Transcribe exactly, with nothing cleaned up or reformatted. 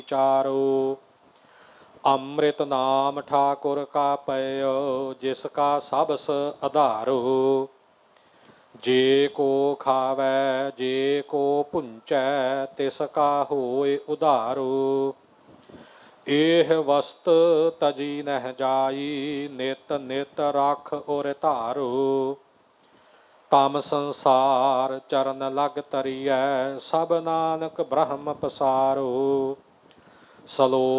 चारो। अमृत नाम ठाकुर का पयो, जिसका सबस आधारो। जे को खावै जे को पुंचै, तिसका होए उधारो। एह वस्त तजी नह जाई, नित नित रख उर धारो। तम संसार चरण लग तरियै, सब नानक ब्रह्म पसारो। सलोक